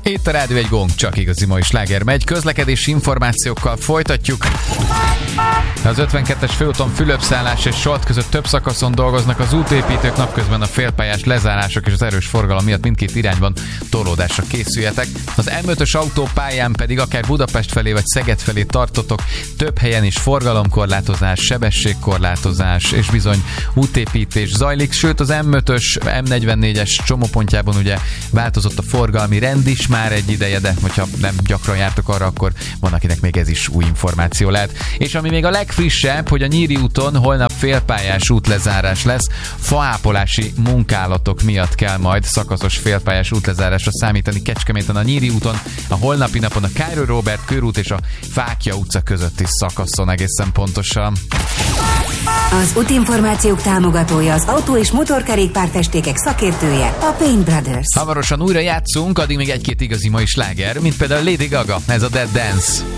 Itt a Rádió egy gong, csak igazi mai sláger megy. Közlekedési információkkal folytatjuk. Az 52-es főúton Fülöp-szállás és Solt között több szakaszon dolgoznak az útépítők, napközben a félpályás lezárások és az erős forgalom miatt mindkét irányban torlódásra készüljetek. Az M5-ös autópályán pedig akár Budapest felé vagy Szeged felé tartotok, több helyen is forgalomkorlátozás, sebességkorlátozás és bizony útépítés zajlik, sőt az M5-ös, M44-es csomópontjában ugye változott a forgalmi rend is már egy ideje, de hogyha nem gyakran jártok arra, akkor van akinek még ez is új információ lehet. És ami még a legfrissebb, hogy a Nyíri úton holnap félpályás útlezárás lesz, faápolási munkálatok miatt kell majd szakaszos félpályás útlezárásra számítani Kecskeméten a Nyíri úton, a holnapi napon a Károly Róbert körút és a Fáklya utca közötti szakaszon egészen pontosan. Az útinformációk támogatója, az autó- és motorkerékpárfestékek szakértője, a Paint Brothers. Hamarosan újra játszunk, addig még egy-két igazi mai sláger, mint például Lady Gaga, ez a Dead Dance.